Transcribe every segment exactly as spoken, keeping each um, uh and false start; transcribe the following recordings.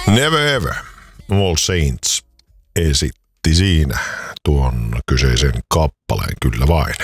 Never Ever, All Saints esitti siinä tuon kyseisen kappaleen, kyllä vain.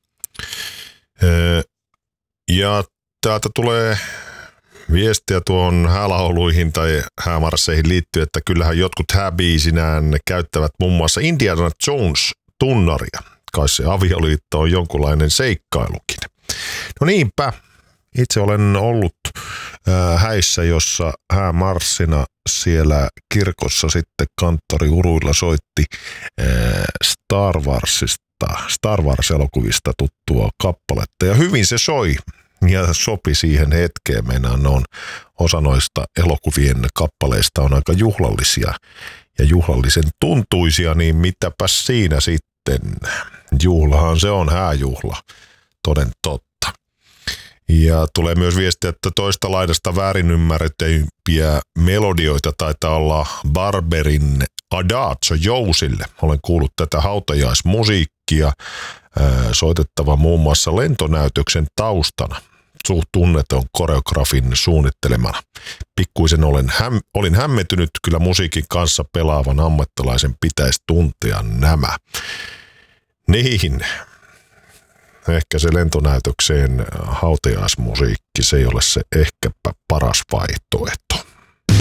Ja täältä tulee viestiä tuon häälauluihin tai häämarsseihin liittyen, että kyllähän jotkut hääbiisinään käyttävät muun muassa Indiana Jones-tunnaria. Kai se avioliitto on jonkunlainen seikkailukin. No niinpä. Itse olen ollut äh, häissä, jossa häämarssina siellä kirkossa sitten kanttoriuruilla soitti äh, Star Warsista, Star Wars-elokuvista tuttua kappaletta. Ja hyvin se soi ja sopi siihen hetkeen. Meinaan on osa noista elokuvien kappaleista on aika juhlallisia ja juhlallisen tuntuisia, niin mitäpäs siinä sitten. Juhlahan se on, hääjuhla, toden totta. Ja tulee myös viesti, että toista laidasta väärin ymmärrettyjä melodioita taitaa olla Barberin Adagio Jousille. Olen kuullut tätä hautajaismusiikkia soitettava muun muassa lentonäytöksen taustana. Suht tunneton koreografin suunnittelemana. Pikkuisen olen häm, olin hämmentynyt, kyllä musiikin kanssa pelaavan ammattilaisen pitäisi tuntea nämä. Niin. Ehkä se lentonäytökseen hautajaismusiikki, se ei ole se ehkäpä paras vaihtoehto.